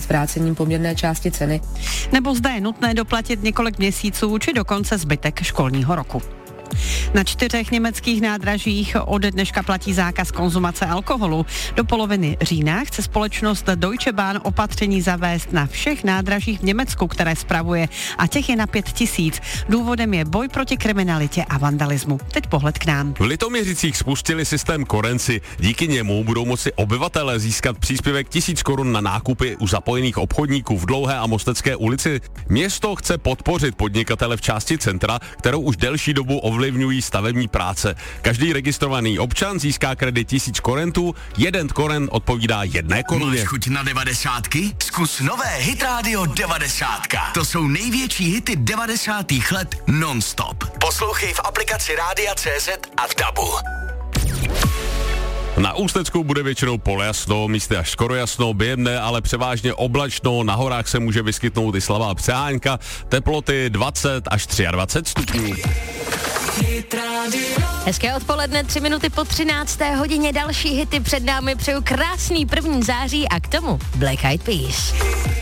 s vrácením poměrné části ceny. Nebo zda je nutné doplatit několik měsíců či dokonce zbytek školního roku. Na 4 německých nádražích ode dneška platí zákaz konzumace alkoholu. Do poloviny října chce společnost Deutsche Bahn opatření zavést na všech nádražích v Německu, které spravuje, a těch je na 5 000. Důvodem je boj proti kriminalitě a vandalismu. Teď pohled k nám. V Litoměřicích spustili systém Korenci. Díky němu budou moci obyvatelé získat příspěvek 1000 korun na nákupy u zapojených obchodníků v Dlouhé a Mostecké ulici. Město chce podpořit podnikatele v části centra, kterou už delší dobu ovlivňují stavební práce. Každý registrovaný občan získá kredit 1000 korentů, 1 korent odpovídá 1 koruně. Máš chuť na 90? Zkus nové Hit Radio 90. To jsou největší hity 90. let non-stop. Poslouchej v aplikaci Rádia CZ a v DABu. Na Ústecku bude většinou polojasno, místy až skoro jasno, během dne ale převážně oblačno, na horách se může vyskytnout i slabá přehánka, teploty 20 až 23 stupňů. Hezké odpoledne, 3 minuty po 13. hodině, další hity před námi, přeju krásný 1. září a k tomu Black Eyed Peas.